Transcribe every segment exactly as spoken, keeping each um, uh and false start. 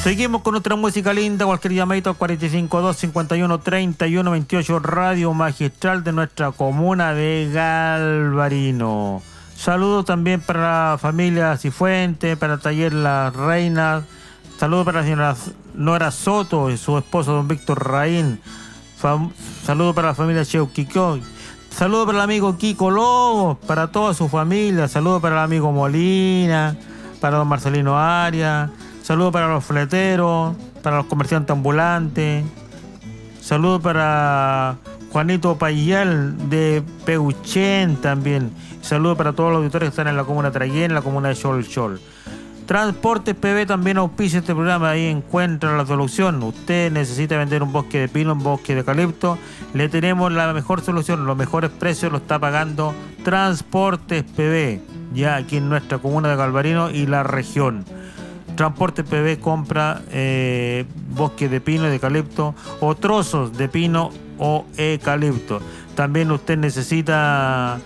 Seguimos con otra música linda, cualquier llamadito al cuatro cinco dos, cinco uno, tres uno dos ocho, Radio Magistral de nuestra comuna de Galvarino. Saludos también para la familia Cifuentes, para el taller La Reina. Saludos para la señora Nora Soto y su esposo don Víctor Raín. Saludos para la familia Cheuquicoy. Saludos para el amigo Kiko Lobo, para toda su familia. Saludos para el amigo Molina, para don Marcelino Arias. Saludos para los fleteros, para los comerciantes ambulantes. Saludos para Juanito Payal de Peuchén también. Saludos para todos los auditores que están en la comuna de Traguén, en la comuna de Cholchol. Transportes P B también auspicia este programa. Ahí encuentra la solución. Usted necesita vender un bosque de pino, un bosque de eucalipto. Le tenemos la mejor solución. Los mejores precios lo está pagando Transportes P B, ya aquí en nuestra comuna de Galvarino y la región. Transportes P B compra eh, bosque de pino y de eucalipto o trozos de pino o eucalipto. También usted necesita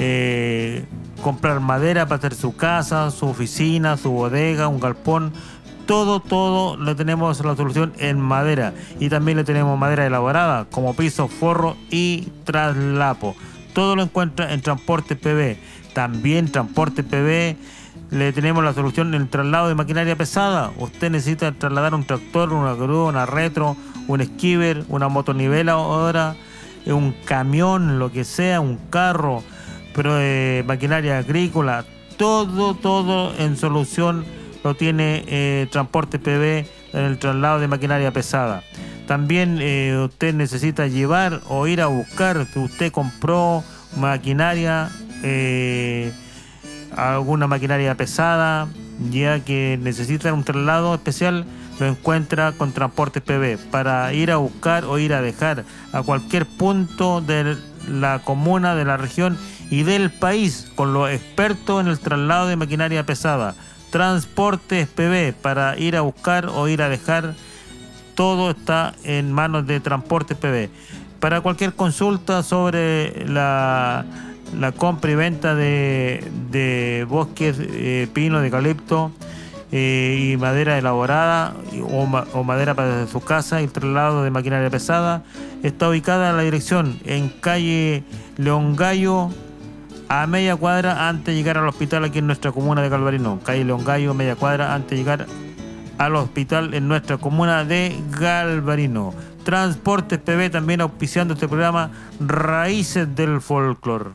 eh, comprar madera para hacer su casa, su oficina, su bodega, un galpón. Todo, todo le tenemos la solución en madera. Y también le tenemos madera elaborada como piso, forro y traslapo. Todo lo encuentra en Transportes P B. También Transportes P B le tenemos la solución en el traslado de maquinaria pesada. Usted necesita trasladar un tractor, una grúa, una retro, un skipper, una motoniveladora, un camión, lo que sea, un carro, pero eh, maquinaria agrícola. Todo, todo en solución lo tiene eh, Transportes P B en el traslado de maquinaria pesada. También eh, usted necesita llevar o ir a buscar, si usted compró maquinaria, eh, alguna maquinaria pesada, ya que necesita un traslado especial, lo encuentra con Transportes P B para ir a buscar o ir a dejar a cualquier punto de la comuna, de la región y del país, con los expertos en el traslado de maquinaria pesada. Transportes P B para ir a buscar o ir a dejar, todo está en manos de Transportes P B. Para cualquier consulta sobre la la compra y venta de, de bosques, eh, pino, de eucalipto eh, y madera elaborada o, ma, o madera para su casa y el traslado de maquinaria pesada, está ubicada en la dirección en calle León Gallo, a media cuadra antes de llegar al hospital aquí en nuestra comuna de Galvarino. Calle León Gallo, media cuadra antes de llegar al hospital en nuestra comuna de Galvarino. Transportes P B también auspiciando este programa Raíces del Folclor.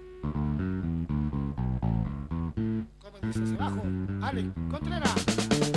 Hacia abajo, Ale Contreras.